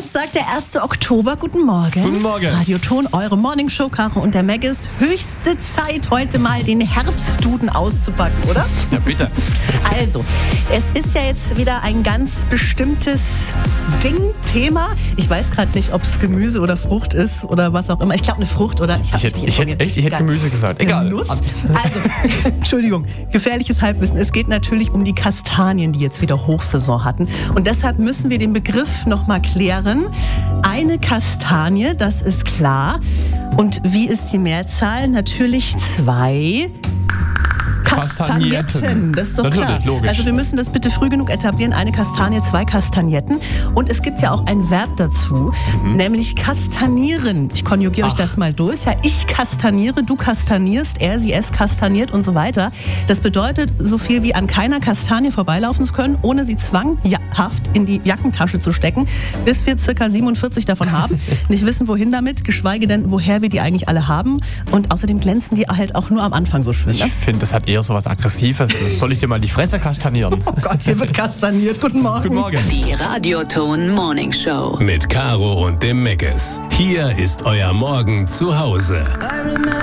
Donnerstag, der 1. Oktober. Guten Morgen. Guten Morgen. Radioton, eure Morningshow, Caro und der Maggis. Höchste Zeit, heute mal den Herbstduden auszupacken, oder? Ja, bitte. Also, es ist ja jetzt wieder ein ganz bestimmtes Thema. Ich weiß gerade nicht, ob es Gemüse oder Frucht ist oder was auch immer. Ich glaube, eine Frucht, oder? Ich hätte Gemüse gesagt. Egal. Nuss? Also, Entschuldigung, gefährliches Halbwissen. Es geht natürlich um die Kastanien, die jetzt wieder Hochsaison hatten. Und deshalb müssen wir den Begriff nochmal klären. Eine Kastanie, das ist klar. Und wie ist die Mehrzahl? Natürlich 2 Kastagnetten. Das ist doch natürlich, klar. logisch. Also wir müssen das bitte früh genug etablieren. Eine Kastanie, 2 Kastagnetten. Und es gibt ja auch ein Verb dazu, nämlich kastanieren. Ich konjugiere euch das mal durch. Ja, ich kastaniere, du kastanierst, er, sie, es kastaniert und so weiter. Das bedeutet so viel wie an keiner Kastanie vorbeilaufen zu können, ohne sie zwanghaft in die Jackentasche zu stecken, bis wir ca. 47 davon haben. Nicht wissen, wohin damit, geschweige denn, woher wir die eigentlich alle haben. Und außerdem glänzen die halt auch nur am Anfang so schön. Ich Ne? finde, das hat eher so was Aggressives. Soll ich dir mal die Fresse kastanieren? Oh Gott, hier wird kastaniert. Guten Morgen. Guten Morgen. Die Radioton Morning Show. Mit Caro und dem Maggis. Hier ist euer Morgen zu Hause.